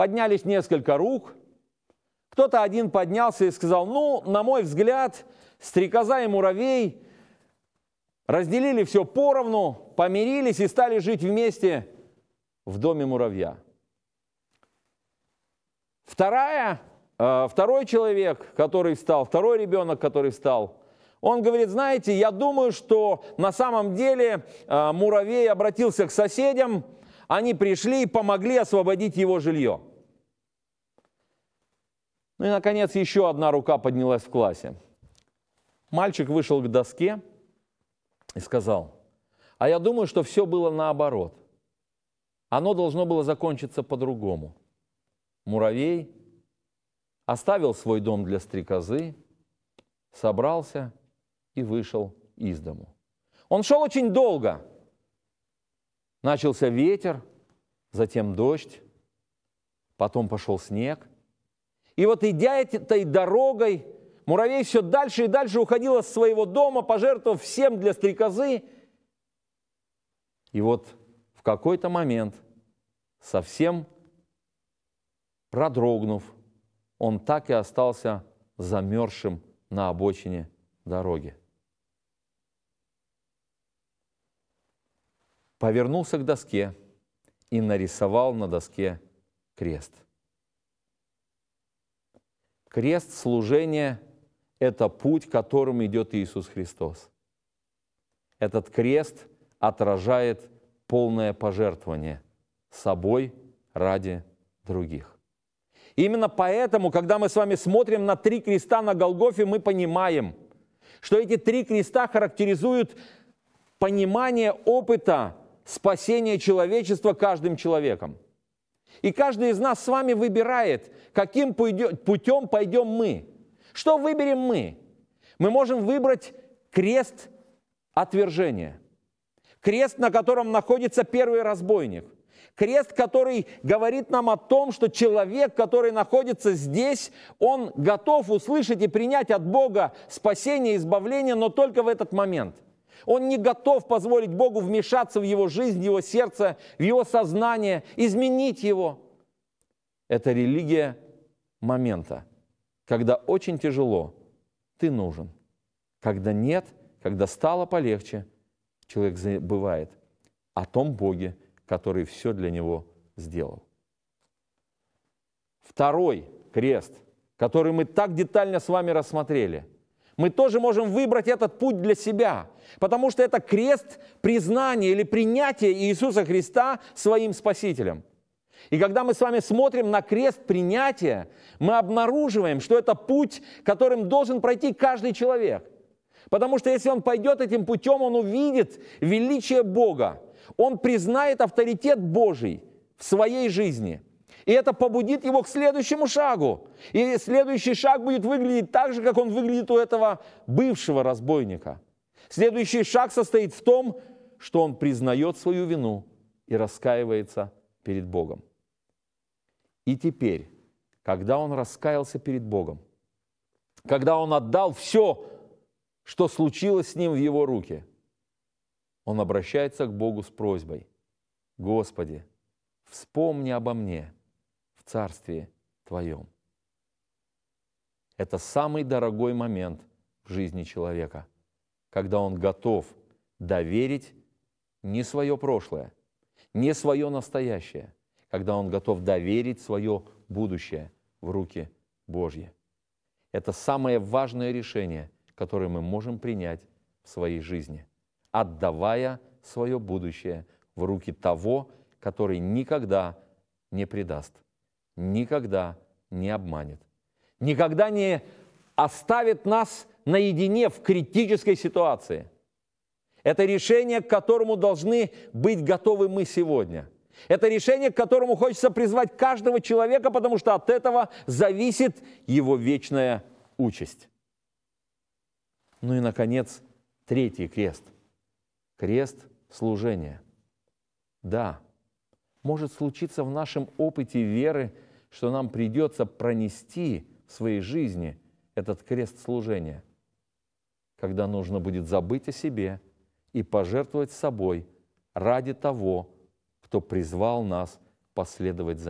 поднялись несколько рук. Кто-то один поднялся и сказал: ну, на мой взгляд, стрекоза и муравей разделили все поровну, помирились и стали жить вместе в доме муравья. Второй человек, который встал, второй ребенок, который встал, он говорит: знаете, я думаю, что на самом деле муравей обратился к соседям, они пришли и помогли освободить его жилье. Ну и, наконец, еще одна рука поднялась в классе. Мальчик вышел к доске и сказал: а я думаю, что все было наоборот. Оно должно было закончиться по-другому. Муравей оставил свой дом для стрекозы, собрался и вышел из дому. Он шел очень долго. Начался ветер, затем дождь, потом пошел снег. И вот идя этой дорогой, муравей все дальше и дальше уходил из своего дома, пожертвовав всем для стрекозы. И вот в какой-то момент, совсем продрогнув, он так и остался замерзшим на обочине дороги. Повернулся к доске и нарисовал на доске крест. Крест служения – это путь, которым идет Иисус Христос. Этот крест отражает полное пожертвование собой ради других. Именно поэтому, когда мы с вами смотрим на 3 креста на Голгофе, мы понимаем, что эти 3 креста характеризуют понимание опыта спасения человечества каждым человеком. И каждый из нас с вами выбирает, каким путем пойдем мы. Что выберем мы? Мы можем выбрать крест отвержения. Крест, на котором находится первый разбойник. Крест, который говорит нам о том, что человек, который находится здесь, он готов услышать и принять от Бога спасение, избавление, но только в этот момент. Он не готов позволить Богу вмешаться в его жизнь, в его сердце, в его сознание, изменить его. Это религия момента, когда очень тяжело, ты нужен. Когда нет, когда стало полегче, человек забывает о том Боге, который все для него сделал. Второй крест, который мы так детально с вами рассмотрели, мы тоже можем выбрать этот путь для себя, потому что это крест признания или принятия Иисуса Христа своим Спасителем. И когда мы с вами смотрим на крест принятия, мы обнаруживаем, что это путь, которым должен пройти каждый человек. Потому что если он пойдет этим путем, он увидит величие Бога, он признает авторитет Божий в своей жизни. И это побудит его к следующему шагу. И следующий шаг будет выглядеть так же, как он выглядит у этого бывшего разбойника. Следующий шаг состоит в том, что он признает свою вину и раскаивается перед Богом. И теперь, когда он раскаялся перед Богом, когда он отдал все, что случилось с ним в его руки, он обращается к Богу с просьбой: «Господи, вспомни обо мне в Царстве Твоем». Это самый дорогой момент в жизни человека, когда он готов доверить не свое прошлое, не свое настоящее, когда он готов доверить свое будущее в руки Божьи. Это самое важное решение, которое мы можем принять в своей жизни, отдавая свое будущее в руки того, который никогда не предаст, никогда не обманет, никогда не оставит нас наедине в критической ситуации. Это решение, к которому должны быть готовы мы сегодня. Это решение, к которому хочется призвать каждого человека, потому что от этого зависит его вечная участь. Ну и, наконец, третий крест. Крест служения. Да, может случиться в нашем опыте веры, что нам придется пронести в своей жизни этот крест служения, когда нужно будет забыть о себе и пожертвовать собой ради того, кто призвал нас последовать за